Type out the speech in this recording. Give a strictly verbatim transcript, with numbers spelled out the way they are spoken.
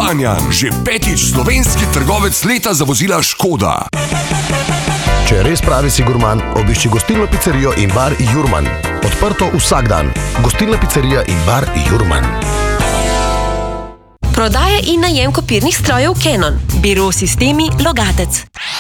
Kranjan, že petič slovenski trgovec leta za vozila Škoda. Če res pravi si gurman, obišči gostilno pizzerijo in bar Jurman. Odprto vsak dan. Gostilna pizzerija in bar Jurman. Prodaja in najem kopirnih strojev Canon. Biro Sistemi Logatec.